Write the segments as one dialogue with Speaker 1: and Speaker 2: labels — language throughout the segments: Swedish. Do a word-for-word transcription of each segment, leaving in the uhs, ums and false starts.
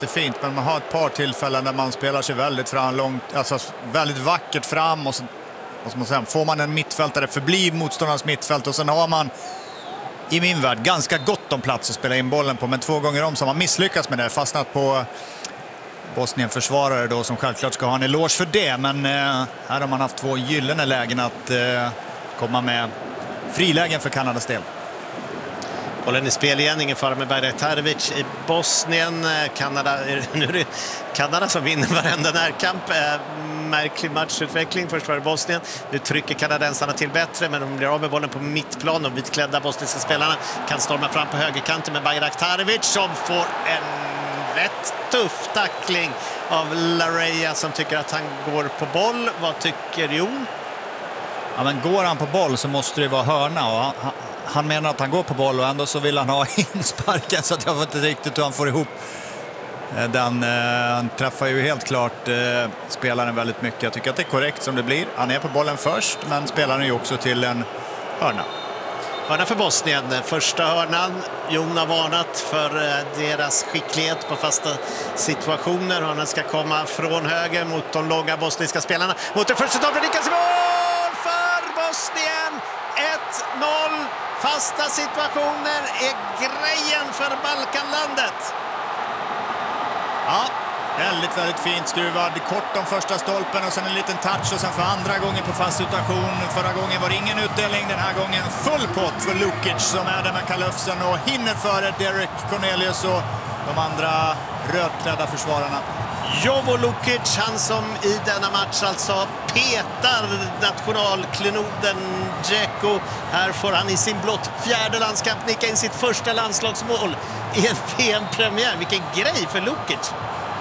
Speaker 1: Fint, men man har ett par tillfällen där man spelar sig väldigt fram, långt, alltså väldigt vackert fram och så, vad ska man säga, får man en mittfältare förbi motståndarens mittfält och sen har man i min värld ganska gott om plats att spela in bollen på, men två gånger om så har man misslyckats med det, fastnat på Bosnien-försvarare då som självklart ska ha en eloge för det, men eh, här har man haft två gyllene lägen att eh, komma med frilägen för Kanadas del.
Speaker 2: Bollen i spel igen, ingen fara med Bajraktarevic i Bosnien. Kanada, nu är det Kanada som vinner varenda närkamp. Märklig matchutveckling. Först var det Bosnien. Nu trycker kanadensarna till bättre, men de blir av med bollen på mittplan. De vitklädda bosniska spelarna kan storma fram på högerkanten med Bajraktarevic som får en rätt tuff tackling av Lareya som tycker att han går på boll. Vad tycker Jon?
Speaker 1: Ja, men går han på boll så måste det vara hörna, och han, han menar att han går på boll och ändå så vill han ha insparken, så att jag vet inte riktigt hur han får ihop den. Eh, han träffar ju helt klart eh, spelaren väldigt mycket. Jag tycker att det är korrekt som det blir. Han är på bollen först, men spelaren är ju också till en hörna.
Speaker 2: Hörna för Bosnien. Första hörnan. Jon har varnat för deras skicklighet på fasta situationer. Hörnan ska komma från höger mot de långa bosniska spelarna. Mot det första stolpen. Lyckas mål för Bosnien. ett noll. Fasta situationer är grejen för Balkanlandet.
Speaker 1: Ja, väldigt, väldigt fint skruvad. Kort om första stolpen och sen en liten touch och sen för andra gången på fast situation. Förra gången var det ingen utdelning, den här gången full pott för Lukic som är där med kalufsen och hinner före Derek Cornelius och de andra rödklädda försvararna.
Speaker 2: Jovo Lukic, han som i denna match alltså petar nationalklenoden Dzeko. Här får han i sin blott fjärde landskamp nicka in sitt första landslagsmål i en V M-premiär. Vilken grej för Lukic!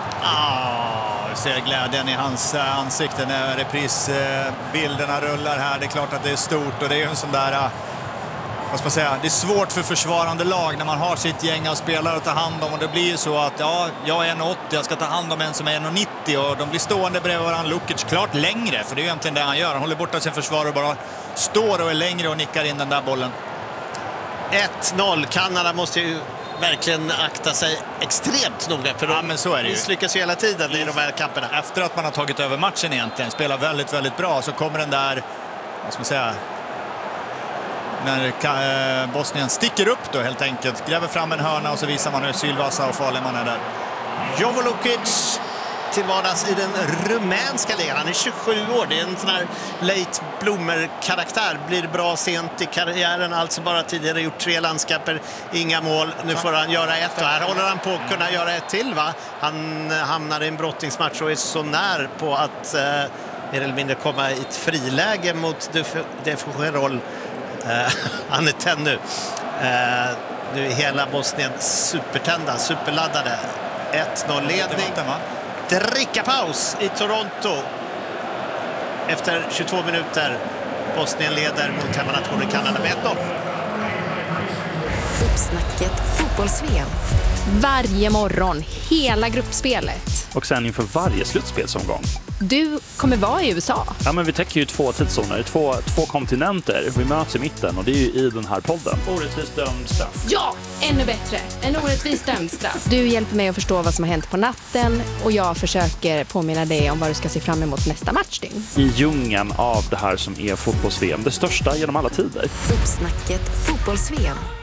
Speaker 1: Ah, jag ser glädjen i hans ansikte när reprisbilderna rullar här. Det är klart att det är stort och det är ju en sån där... Vad ska man säga, det är svårt för försvarande lag när man har sitt gäng av spelare att ta hand om, och det blir ju så att ja, jag är en åttio, jag ska ta hand om en som är en nittio och de blir stående bredvid varandra. Lukic klart längre, för det är ju egentligen det han gör. Han håller borta sin försvarare och bara står och är längre och nickar in den där bollen.
Speaker 2: ett noll. Kanada måste ju verkligen akta sig extremt noga, för de
Speaker 1: ja, men så är det ju.
Speaker 2: misslyckas ju hela tiden i de här kamperna.
Speaker 1: Efter att man har tagit över matchen egentligen, spelar väldigt, väldigt bra, så kommer den där, vad ska man säga, när Bosnien sticker upp då helt enkelt, gräver fram en hörna och så visar man hur sylvassa och farlig man är där.
Speaker 2: Jovo Lukic till vardags i den rumänska ligan. Han är tjugosju år, det är en sån här late bloomer-karaktär. Blir bra sent i karriären, alltså bara tidigare gjort tre landskamper, inga mål. Nu får han göra ett och här håller han på att kunna göra ett till, va? Han hamnar i en brottningsmatch och är så när på att eh, mer eller mindre komma i ett friläge mot Defugerol. Uh, han är tänd nu. Uh, nu är hela Bosnien supertända, superladdade. ett noll ledning. Drickapaus i Toronto. Efter tjugotvå minuter. Bosnien leder mot hemmanationen Kanada med ett noll.
Speaker 3: Uppsnacket fotbolls-V M.
Speaker 4: Varje morgon, hela gruppspelet.
Speaker 5: Och sen inför varje slutspelsomgång.
Speaker 4: Du kommer vara i U S A.
Speaker 5: Ja, men vi täcker ju två tidszoner, två, två kontinenter. Vi möts i mitten och det är ju i den här podden. Orättvist dömd straff.
Speaker 4: Ja, ännu bättre. En orättvist dömd straff. Du hjälper mig att förstå vad som har hänt på natten och jag försöker påminna dig om vad du ska se fram emot nästa matchdygn.
Speaker 5: I djungeln av det här som är fotbolls-V M, det största genom alla tider.
Speaker 3: Uppsnacket fotbolls-V M.